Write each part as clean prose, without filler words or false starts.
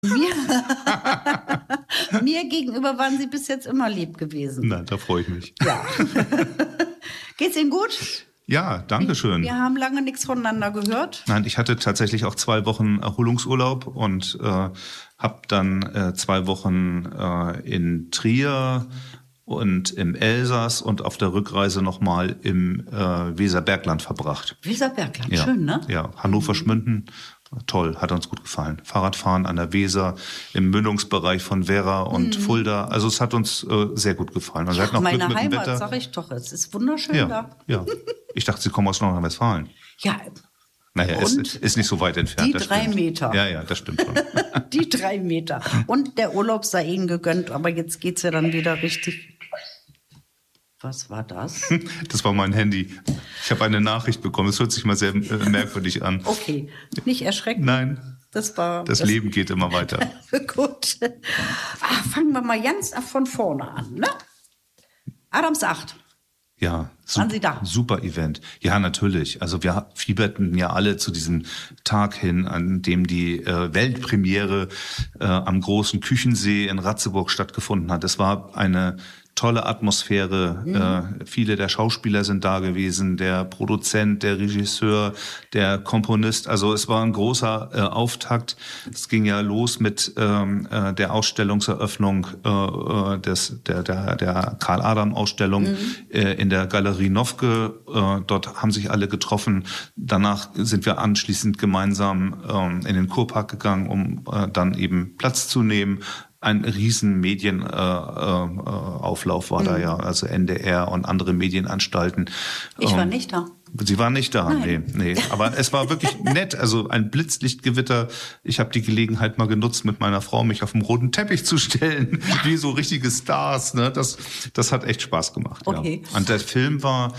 Mir, mir gegenüber waren Sie bis jetzt immer lieb gewesen. Na, da freue ich mich. Ja. Geht's Ihnen gut? Ja, danke schön. Wir haben lange nichts voneinander gehört. Nein, ich hatte tatsächlich auch 2 Wochen Erholungsurlaub und habe dann 2 Wochen in Trier und im Elsass und auf der Rückreise nochmal im Weserbergland verbracht. Weserbergland, Ja, schön, ne? ja, Hannover-Schmünden, toll, hat uns gut gefallen. Fahrradfahren an der Weser, im Mündungsbereich von Werra und Fulda, also es hat uns sehr gut gefallen. Also wir hatten auch Meine Glück mit dem Heimat, Wetter. sag ich doch, es ist wunderschön Ja, da. ja. Ich dachte, Sie kommen aus Nordrhein-Westfalen. Ja, Naja, Und ist nicht so weit entfernt. die das 3 stimmt. Meter. Ja, ja, das stimmt schon. die 3 Meter. Und der Urlaub sei Ihnen gegönnt, aber jetzt geht's ja dann wieder richtig. Was war das? Das war mein Handy. Ich habe eine Nachricht bekommen. Es hört sich mal sehr merkwürdig an. Okay, nicht erschrecken. Nein, Das war das Leben geht immer weiter. Gut. Fangen wir mal ganz von vorne an, ne? Adams 8. Ja, Waren Sie da? super Event. Ja, natürlich. Also wir fieberten ja alle zu diesem Tag hin, an dem die Weltpremiere am großen Küchensee in Ratzeburg stattgefunden hat. Es war eine tolle Atmosphäre. Viele der Schauspieler sind da gewesen, der Produzent, der Regisseur, der Komponist. Also es war ein großer Auftakt. Es ging ja los mit der Ausstellungseröffnung der Karl-Adam-Ausstellung in der Galerie Nowke. Dort haben sich alle getroffen. Danach sind wir anschließend gemeinsam in den Kurpark gegangen, um dann eben Platz zu nehmen. Ein riesen Medienauflauf war da ja, also NDR und andere Medienanstalten. Ich war nicht da. Sie waren nicht da, Nein. nee. Aber es war wirklich nett, also ein Blitzlichtgewitter. Ich habe die Gelegenheit mal genutzt, mit meiner Frau mich auf den roten Teppich zu stellen, wie so richtige Stars. Ne? Das hat echt Spaß gemacht. Okay. Ja. Und der Film war,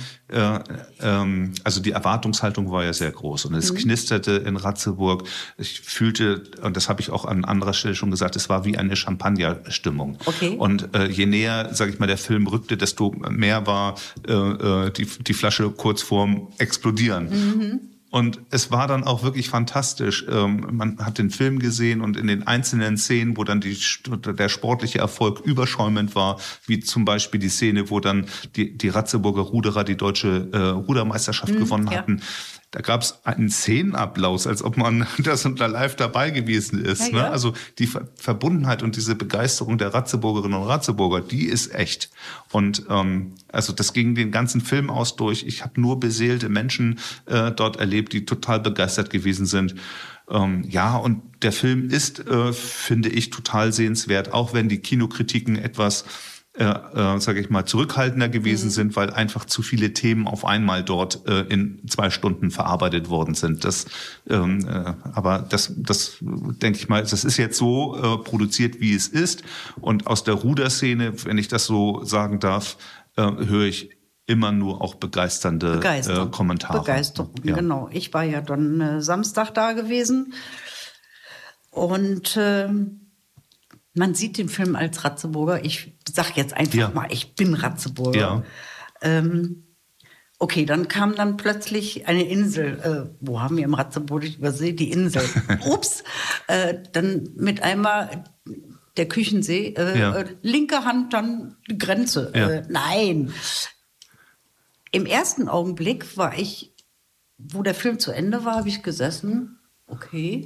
also die Erwartungshaltung war ja sehr groß und es knisterte in Ratzeburg. Ich fühlte, und das habe ich auch an anderer Stelle schon gesagt, es war wie eine Champagnerstimmung. Okay. Und je näher, sage ich mal, der Film rückte, desto mehr war die Flasche kurz vorm Explodieren. Und es war dann auch wirklich fantastisch. Man hat den Film gesehen und in den einzelnen Szenen, wo dann der sportliche Erfolg überschäumend war, wie zum Beispiel die Szene, wo dann die Ratzeburger Ruderer die deutsche Rudermeisterschaft gewonnen hatten. Da gab es einen Szenenapplaus, als ob man das live dabei gewesen ist. Ja, ja. Ne? Also die Verbundenheit und diese Begeisterung der Ratzeburgerinnen und Ratzeburger, die ist echt. Und also das ging den ganzen Film aus durch. Ich habe nur beseelte Menschen dort erlebt, die total begeistert gewesen sind. Ja, und der Film ist, finde ich, total sehenswert, auch wenn die Kinokritiken etwas sage ich mal, zurückhaltender gewesen sind, weil einfach zu viele Themen auf einmal dort in 2 Stunden verarbeitet worden sind. Aber das denke ich mal, das ist jetzt so produziert, wie es ist. Und aus der Ruderszene, wenn ich das so sagen darf, höre ich immer nur auch begeisternde Kommentare. Begeisterung, ja. Genau. Ich war ja dann Samstag da gewesen und man sieht den Film als Ratzeburger. Ich sag jetzt einfach mal, ich bin Ratzeburger. Ja. Okay, dann kam dann plötzlich eine Insel. Wo haben wir im Ratzeburg übersehen? Die Insel. Ups. Dann mit einmal der Küchensee. Linke Hand dann die Grenze. Ja. Nein. Im ersten Augenblick war ich, wo der Film zu Ende war, habe ich gesessen. Okay.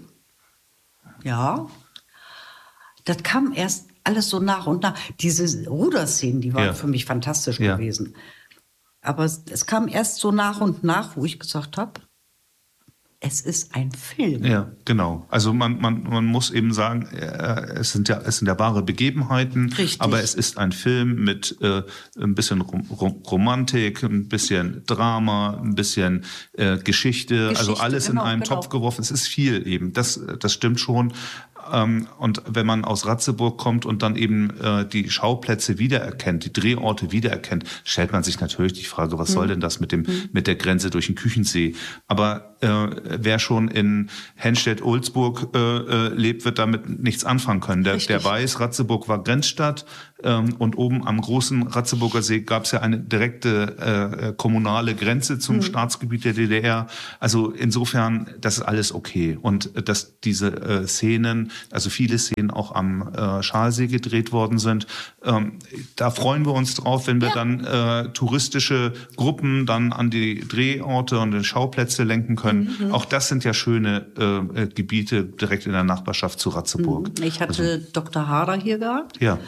Ja. Das kam erst alles so nach und nach. Diese Ruderszenen, die waren für mich fantastisch gewesen. Aber es kam erst so nach und nach, wo ich gesagt habe, es ist ein Film. Ja, genau. Also man muss eben sagen, es sind ja wahre Begebenheiten. Richtig. Aber es ist ein Film mit ein bisschen Romantik, ein bisschen Drama, ein bisschen Geschichte. Also alles in einen Topf geworfen. Es ist viel eben. Das stimmt schon. Und wenn man aus Ratzeburg kommt und dann eben die Schauplätze wiedererkennt, die Drehorte wiedererkennt, stellt man sich natürlich die Frage, was soll denn das mit der Grenze durch den Küchensee? Aber wer schon in Henstedt-Ulzburg lebt, wird damit nichts anfangen können. Der weiß, Ratzeburg war Grenzstadt und oben am großen Ratzeburger See gab es ja eine direkte kommunale Grenze zum Staatsgebiet der DDR. Also insofern, das ist alles okay. Und dass diese Szenen also viele Szenen auch am Schalsee gedreht worden sind. Da freuen wir uns drauf, wenn wir dann touristische Gruppen dann an die Drehorte und den Schauplätze lenken können. Auch das sind ja schöne Gebiete direkt in der Nachbarschaft zu Ratzeburg. Ich hatte Dr. Harder hier gehabt. Ja.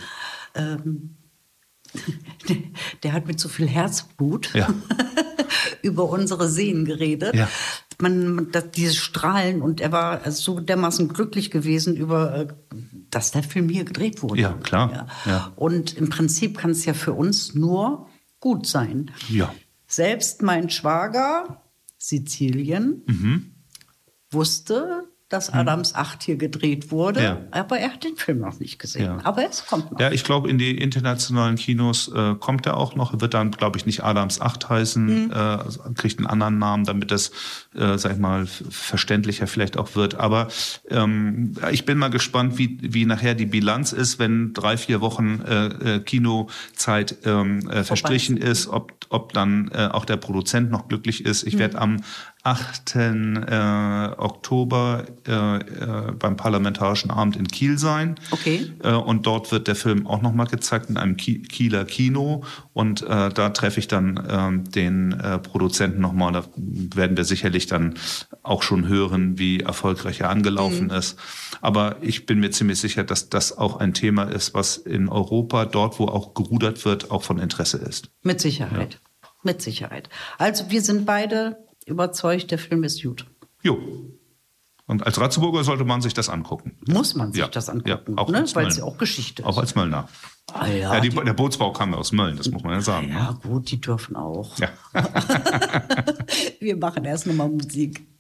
Der hat mit so viel Herzblut über unsere Seen geredet. Ja. Diese Strahlen, und er war so dermaßen glücklich gewesen über, dass der Film hier gedreht wurde. Ja, klar. Ja. Und im Prinzip kann es ja für uns nur gut sein. Ja. Selbst mein Schwager, Sizilien, wusste, dass Adams 8 hier gedreht wurde, aber er hat den Film noch nicht gesehen. Ja. Aber es kommt noch. Ja, ich glaube, in die internationalen Kinos kommt er auch noch. Wird dann, glaube ich, nicht Adams 8 heißen, kriegt einen anderen Namen, damit das, sag ich mal, verständlicher vielleicht auch wird. Aber ich bin mal gespannt, wie nachher die Bilanz ist, wenn 3-4 Wochen Kinozeit verstrichen ist, ob dann auch der Produzent noch glücklich ist. Ich werde am 8. Oktober beim Parlamentarischen Abend in Kiel sein. Okay. Und dort wird der Film auch nochmal gezeigt in einem Kieler Kino. Und da treffe ich dann den Produzenten nochmal. Da werden wir sicherlich dann auch schon hören, wie erfolgreich er angelaufen ist. Aber ich bin mir ziemlich sicher, dass das auch ein Thema ist, was in Europa, dort wo auch gerudert wird, auch von Interesse ist. Mit Sicherheit. Ja. Mit Sicherheit. Also wir sind beide überzeugt, der Film ist gut. Jo. Und als Ratzeburger sollte man sich das angucken. Muss man sich das angucken, weil es ja auch Geschichte ist. Auch als Möllner. Der Bootsbau kam ja aus Mölln, das muss man ja sagen. Ja gut, die dürfen auch. Ja. Wir machen erst nochmal Musik.